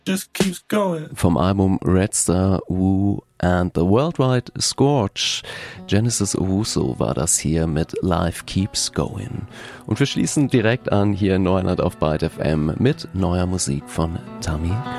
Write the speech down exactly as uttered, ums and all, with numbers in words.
just keeps going. Vom Album Red Star, Woo and the Worldwide Scorch. Genesis Owusu war das hier mit Life Keeps Going. Und wir schließen direkt an hier in Neuland auf Byte F M mit neuer Musik von Tammy